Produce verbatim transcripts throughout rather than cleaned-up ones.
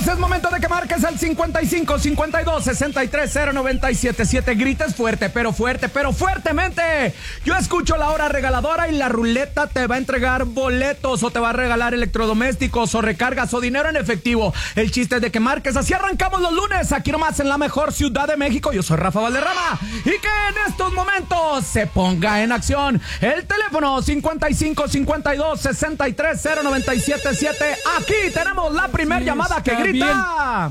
Vamos, es momento de que marques al cincuenta y cinco, cincuenta y dos, sesenta y tres, cero noventa y siete siete. Grites fuerte, pero fuerte, pero fuertemente. Yo escucho la hora regaladora y la ruleta te va a entregar boletos o te va a regalar electrodomésticos o recargas o dinero en efectivo. El chiste es de que marques. Así arrancamos los lunes, aquí nomás en la mejor ciudad de México. Yo soy Rafa Valderrama y que en estos momentos se ponga en acción el teléfono cincuenta y cinco, cincuenta y dos, sesenta y tres, cero noventa y siete siete. Aquí tenemos la primera sí, llamada que grita. Bien. ¡A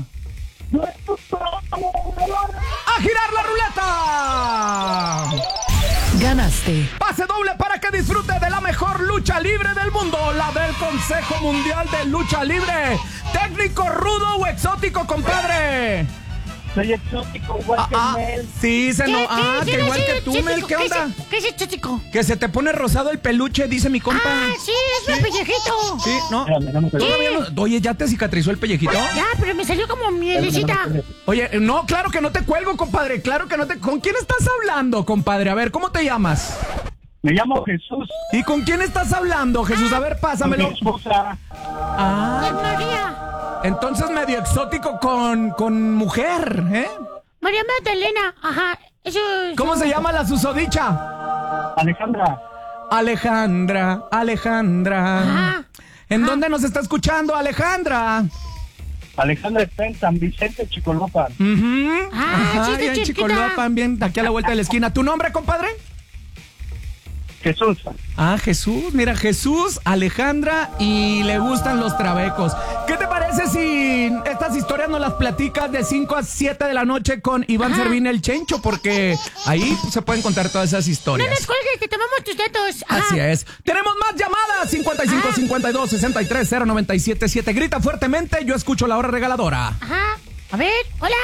girar la ruleta! Ganaste. Pase doble para que disfrute de la mejor lucha libre del mundo, la del Consejo Mundial de Lucha Libre. ¿Técnico, rudo o exótico, compadre? Soy exótico, igual ah, que ah, Mel. Sí, se no. Ah, ¿Qué, que qué, igual sí, que tú, sí, Mel. ¿Qué ¿qué onda? Es, ¿Qué es exótico? Que se te pone rosado el peluche, dice mi compa. Ah, sí, es mi pellejito. Sí, ¿no? Espérame, ¿Todavía no? Oye, ¿ya te cicatrizó el pellejito? Ya, pero me salió como mielecita. Oye, no, claro que no te cuelgo, compadre. Claro que no te... ¿Con quién estás hablando, compadre? A ver, ¿cómo te llamas? Me llamo Jesús. ¿Y con quién estás hablando, Jesús? A ver, pásamelo. Con mi esposa. Ah. Con María. Entonces medio exótico con, con mujer, ¿eh? María Magdalena, ajá. Eso, ¿Cómo eso... se llama la susodicha? Alejandra. Alejandra, Alejandra. Ajá. ¿En Ajá. dónde nos está escuchando, Alejandra? Alejandra está en San Vicente, Chicoloapan. Uh-huh. Ah, Ajá, sí, ya en chiquita. Chicoloapan, bien, aquí a la vuelta de la esquina. ¿Tu nombre, compadre? Jesús. Ah, Jesús, mira, Jesús, Alejandra y le gustan los trabecos. ¿Qué te parece si estas historias nos las platicas de cinco a siete de la noche con Iván Ajá. Servín el Chencho? Porque ahí pues, se pueden contar todas esas No historias. nos cuelgues, te tomamos tus datos. Ajá. Así es. Tenemos más llamadas. cincuenta y cinco, Ah. cincuenta y dos, sesenta y tres, cero noventa y siete siete. Grita fuertemente, yo escucho la hora regaladora. Ajá. A ver, hola.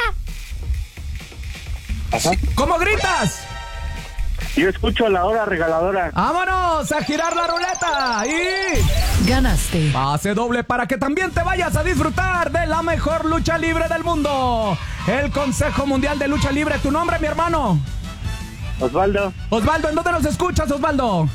Ajá. ¿Cómo gritas? Yo escucho la hora regaladora. ¡Vámonos a girar la ruleta! Y... Ganaste. pase doble para que también te vayas a disfrutar de la mejor lucha libre del mundo. El Consejo Mundial de Lucha Libre. ¿Tu nombre, mi hermano? Osvaldo. Osvaldo, ¿en dónde nos escuchas, Osvaldo?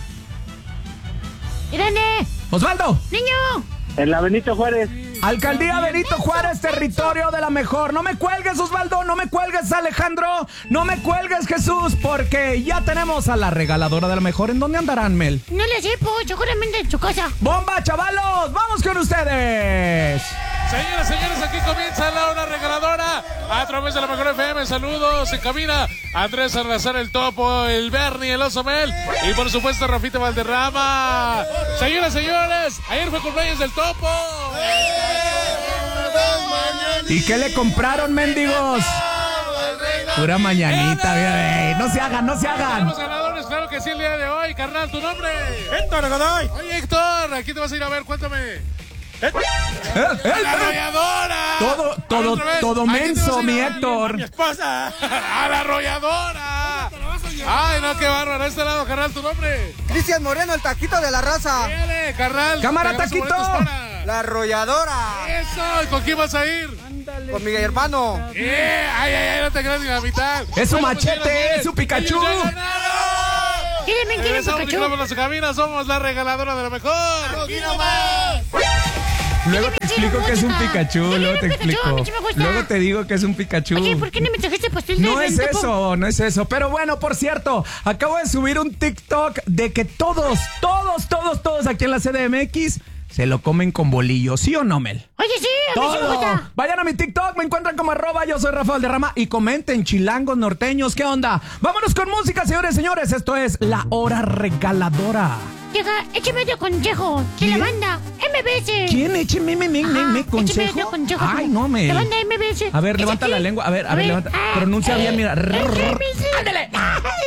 Irene, Osvaldo. niño. En la Benito Juárez. Alcaldía Benito Juárez, territorio de la mejor. No me cuelgues, Osvaldo, no me cuelgues, Alejandro, no me cuelgues, Jesús, porque ya tenemos a la regaladora de la mejor. ¿En dónde andarán, Mel? No le sé, pues, seguramente en su casa. ¡Bomba, chavalos! ¡Vamos con ustedes! Señoras, señores, aquí comienza la hora regaladora a través de la mejor F M. Saludos, en cabina Andrés Salazar, el Topo, el Bernie, el Oso Mel y por supuesto Rafita Valderrama. Señoras, señores, ayer fue cumpleaños del Topo. ¿Y qué le compraron, mendigos? Pura mañanita, bien. No se hagan, no se hagan. Tenemos ganadores, claro que sí, el día de hoy. Carnal, ¿tu nombre? Héctor Godoy. Oye, Héctor, aquí te vas a ir a ver, cuéntame. ¿Eh? ¿Eh? ¡La arrolladora! Todo, todo, Otra vez. todo Aquí te vas menso, a ir mi a ver, Héctor. mi esposa. ¡A la arrolladora! Ay, no, qué bárbaro. A este lado, carnal, ¿tu nombre? Cristian Moreno, el taquito de la raza. Viene, carnal. Cámara, Te ganamos taquito. boletos para- La arrolladora. Eso, ¿y con quién vas a ir? Con mi hermano. Eh, ay, ay, ay, no te creas ni la mitad. Es su Bueno, pues, machete, señoras, es su Pikachu. ellos ya ganaron. ¿Quieren, quieren Regresamos y Pikachu? vamos a su cabina, somos la regaladora de la mejor. ¡Aquí nomás! Luego te explico que es un Pikachu, Yo luego quiero te un Pikachu, explico. a mí sí me gusta. Luego te digo que es un Pikachu. Oye, ¿por qué no me trajiste pastel de No es del Topo? eso, no es eso. Pero bueno, por cierto, acabo de subir un TikTok de que todos, todos, todos, todos aquí en la C D M X se lo comen con bolillo, ¿sí o no, Mel? Oye, sí, a mí sí me Todo. gusta. Vayan a mi TikTok, me encuentran como arroba, yo soy Rafael Valderrama y comenten, chilangos, norteños, ¿qué onda? Vámonos con música, señores, señores, esto es La Hora Regaladora. Llega, écheme otro consejo de ¿Quién? la banda M B S. ¿Quién? Écheme, me, me, me, Ajá, me, écheme consejo. otro consejo. Ay, no, Mel. La banda M B S. A ver, ¿Es levanta aquí? la lengua, a ver, a ver, levanta. ah, Pronuncia eh, bien, mira. M B S. Ándale.